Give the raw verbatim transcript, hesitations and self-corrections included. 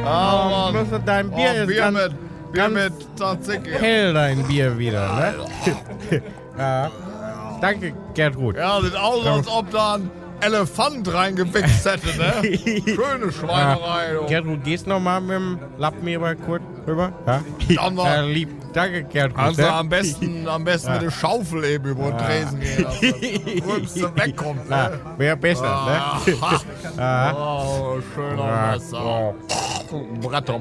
Ah, Oh, Mann. müssen dein Bier Oh, ist Bier ganz, mit, Bier ganz mit Tzatziki. hell, dein Bier wieder, ne? Ja. Danke, Gertrud. Ja, sieht aus, als ob da ein Elefant reingewichst hätte, ne? Schöne Schweinerei, du. Gertrud, gehst noch mal mit dem Lappen hier mal kurz rüber? Ja? Dann noch. Ja, lieb. Danke, Gertrud. Also ne? am besten, am besten mit der Schaufel eben über den Tresen gehen, dass der Rülpste wegkommt, Ja, ne? wäre besser, ne? Ah, oh, schöner Ja. Messer. Bretter